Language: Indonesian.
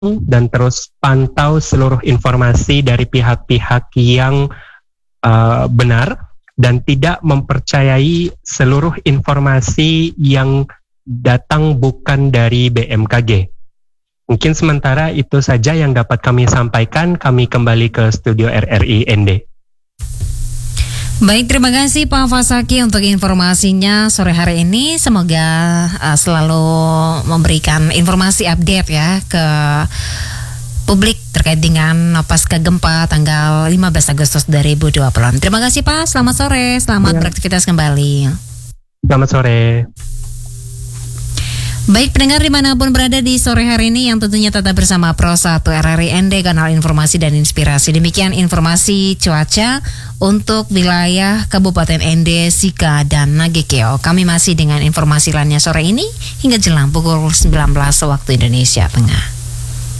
dan terus pantau seluruh informasi dari pihak-pihak yang benar dan tidak mempercayai seluruh informasi yang datang bukan dari BMKG. Mungkin sementara itu saja yang dapat kami sampaikan. Kami kembali ke studio RRI ND. Baik, terima kasih Pak Fasaki untuk informasinya sore hari ini. Semoga selalu memberikan informasi update ya ke publik terkait dengan pasca gempa tanggal 15 Agustus 2020. Terima kasih Pak, selamat sore, selamat beraktivitas kembali. Selamat sore. Baik pendengar dimanapun berada di sore hari ini yang tentunya tetap bersama Pro 1 RRI ND, kanal informasi dan inspirasi. Demikian informasi cuaca untuk wilayah Kabupaten ND, Sika, dan Nagekeo. Kami masih dengan informasi lainnya sore ini hingga jelang pukul 19 waktu Indonesia Tengah.